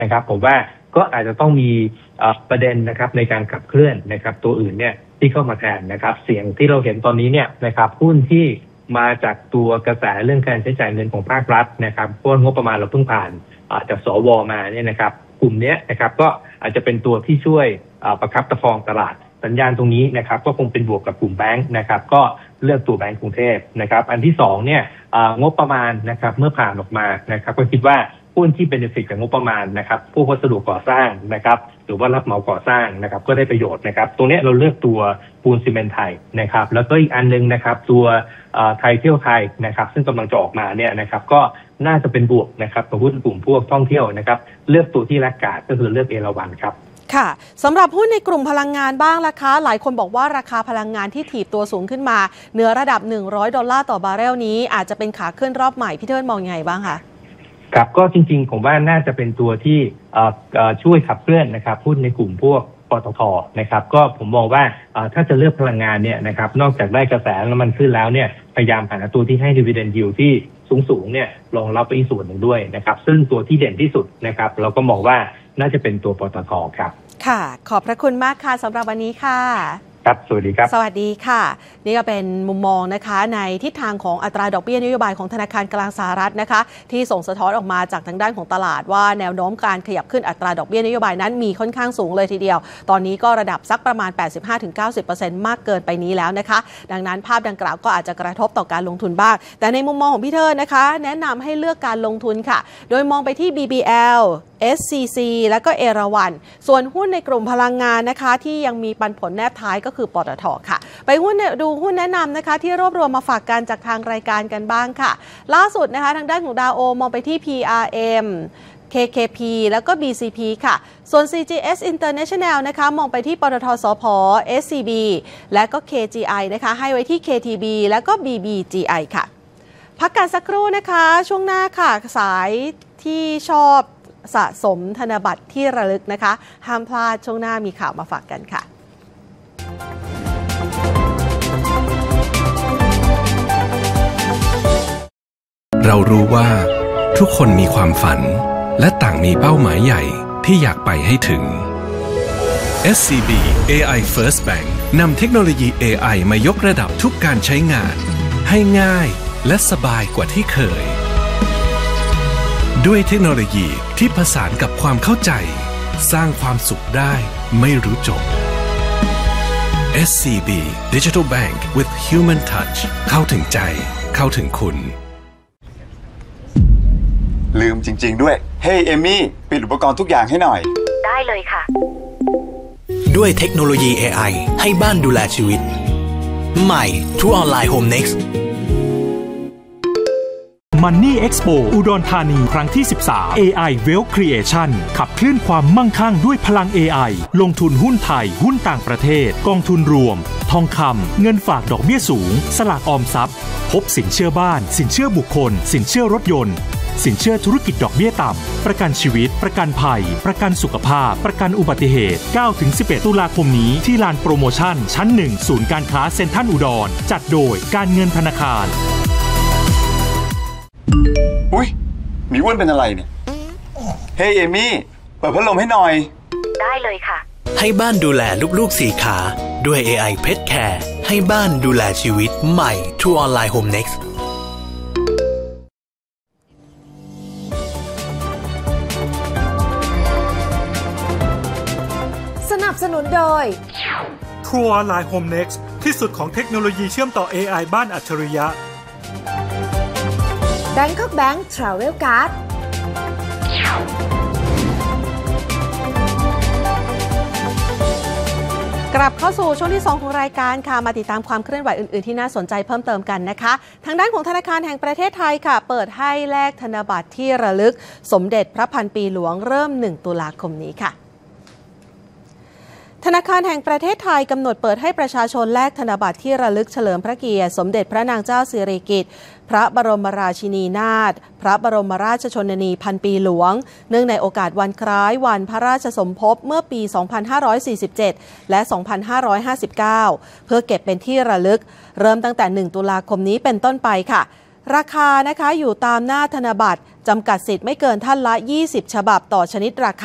นะครับผมว่าก็อาจจะต้องมีประเด็นนะครับในการขับเคลื่อนนะครับตัวอื่นเนี่ยที่เข้ามาแทนนะครับเสียงที่เราเห็นตอนนี้เนี่ยนะครับหุ้นที่มาจากตัวกระแสเรื่องการใช้จ่ายเงินของภาครัฐนะครับเพราะงบประมาณเราเพิ่งผ่านจากสวมาเนี่ยนะครับกลุ่มนี้นะครับก็อาจจะเป็นตัวที่ช่วยประคับประคองตลาดสัญญาณตรงนี้นะครับก็คงเป็นบวกกับกลุ่มแบงค์นะครับก็เลือกตัวแบงค์กรุงเทพนะครับอันที่2เนี่ยงบประมาณนะครับเมื่อผ่านออกมานะครับก็คิดว่าหุ้นที่เบเนฟิตจากงบประมาณนะครับพวกวัสดุก่อสร้างนะครับหรือว่ารับเหมาก่อสร้างนะครับก็ได้ประโยชน์นะครับตรงนี้เราเลือกตัวปูนซีเมนต์ไทยนะครับแล้วก็อีกอันนึงนะครับตัวไทยเที่ยวไทยนะครับซึ่งกำลังจะออกมาเนี่ยนะครับก็น่าจะเป็นบวกนะครับกับหุ้นกลุ่มพวกท่องเที่ยวนะครับเลือกตัวที่แลกขาดก็คือเลือกเอราวัณครับค่ะสำหรับหุ้นในกลุ่มพลังงานบ้างราคาหลายคนบอกว่าราคาพลังงานที่ถีบตัวสูงขึ้นมาเหนือระดับ$100ต่อบาร์เรลนี้อาจจะเป็นขาขึ้นรอบใหม่พี่เทิดมองยังไงบ้างคะครับก็จริงๆผมว่าน่าจะเป็นตัวที่ช่วยขับเคลื่อนนะครับหุ้นในกลุ่มพวกปตท.นะครับก็ผมมองว่าถ้าจะเลือกพลังงานเนี่ยนะครับนอกจากได้กระแสน้ำมันขึ้นแล้วเนี่ยพยายามหาตัวที่ให้ dividend yield ที่สูงเนี่ยรองรับไปอีกส่วนหนึ่งด้วยนะครับซึ่งตัวที่เด่นที่สุดนะครับเราก็มองว่าน่าจะเป็นตัวปตท.ครับค่ะขอบพระคุณมากค่ะสำหรับวันนี้ค่ะครับสวัสดีครับสวัสดีค่ะนี่ก็เป็นมุมมองนะคะในทิศทางของอัตราดอกเบี้ยนโยบายของธนาคารกลางสหรัฐนะคะที่ส่งสะท้อนออกมาจากทางด้านของตลาดว่าแนวโน้มการขยับขึ้นอัตราดอกเบี้ยนโยบายนั้นมีค่อนข้างสูงเลยทีเดียวตอนนี้ก็ระดับสักประมาณ 85-90% มากเกินไปนี้แล้วนะคะดังนั้นภาพดังกล่าวก็อาจจะกระทบต่อการลงทุนบ้างแต่ในมุมมองของพี่เทิดนะคะแนะนำให้เลือกการลงทุนค่ะโดยมองไปที่ BBL SCC และก็เอราวัณส่วนหุ้นในกลุ่มพลังงานนะคะที่ยังมีปันผลแนบท้ายก็คือปตท.ค่ะไปดูหุ้นแนะนำนะคะที่รวบรวมมาฝากกันจากทางรายการกันบ้างค่ะล่าสุดนะคะทางด้านของดาวโอมองไปที่ PRM KKP แล้วก็ BCP ค่ะส่วน CGS International นะคะมองไปที่ปตท.สผ. SCB และก็ KGI นะคะให้ไว้ที่ KTB แล้วก็ BBGI ค่ะพักกันสักครู่นะคะช่วงหน้าค่ะสายที่ชอบสะสมธนบัตรที่ระลึกนะคะห้ามพลาดช่วงหน้ามีข่าวมาฝากกันค่ะเรารู้ว่าทุกคนมีความฝันและต่างมีเป้าหมายใหญ่ที่อยากไปให้ถึง SCB AI First Bank นำเทคโนโลยี AI มายกระดับทุกการใช้งานให้ง่ายและสบายกว่าที่เคยด้วยเทคโนโลยีที่ผสานกับความเข้าใจสร้างความสุขได้ไม่รู้จบ SCB Digital Bank with Human Touch เข้าถึงใจเข้าถึงคุณลืมจริงๆด้วยเฮ้ยเอมี่ปิดอุปกรณ์ทุกอย่างให้หน่อยได้เลยค่ะด้วยเทคโนโลยี AI ให้บ้านดูแลชีวิตใหม่ True Online Home Next Money Expo อุดรธานีครั้งที่ 13 AI Wealth Creation ขับเคลื่อนความมั่งคั่งด้วยพลัง AI ลงทุนหุ้นไทยหุ้นต่างประเทศกองทุนรวมทองคำเงินฝากดอกเบี้ยสูงสลากออมทรัพย์พบสินเชื่อบ้านสินเชื่อบุคคลสินเชื่อรถยนต์สินเชื่อธุรกิจดอกเบี้ยต่ำประกันชีวิตประกันภัยประกันสุขภาพประกันอุบัติเหตุ 9-11 ตุลาคมนี้ที่ลานโปรโมชั่นชั้น 1 ศูนย์การค้าเซ็นทรัลอุดรจัดโดยการเงินธนาคารอุ๊ยมีอ้วนเป็นอะไรเนี่ยเฮ้ยเอมี่เปิดพัดลมให้หน่อยได้เลยค่ะให้บ้านดูแลลูกๆ4ขาด้วย AI Pet Care ให้บ้านดูแลชีวิตใหม่ True Online Home Next สนับสนุนโดย True Online Home Next ที่สุดของเทคโนโลยีเชื่อมต่อ AI บ้านอัจฉริยะ Bangkok Bank Travel Card กลับเข้าสู่ช่วงที่2ของรายการค่ะมาติดตามความเคลื่อนไหวอื่นๆที่น่าสนใจเพิ่มเติมกันนะคะทางด้านของธนาคารแห่งประเทศไทยค่ะเปิดให้แลกธนบัตรที่ระลึกสมเด็จพระพันปีหลวงเริ่ม1 ตุลาคมนี้ค่ะธนาคารแห่งประเทศไทยกำหนดเปิดให้ประชาชนแลกธนบัตรที่ระลึกเฉลิมพระเกียรติสมเด็จพระนางเจ้าสิริกิติ์พระบรมราชินีนาถพระบรมราชชนนีพันปีหลวงเนื่องในโอกาสวันคล้ายวันพระราชสมภพเมื่อปี 2547 และ 2559 เพื่อเก็บเป็นที่ระลึกเริ่มตั้งแต่ 1 ตุลาคมนี้เป็นต้นไปค่ะราคานะคะอยู่ตามหน้าธนบัตรจำกัดสิทธิ์ไม่เกินท่านละ20 ฉบับต่อชนิดราคา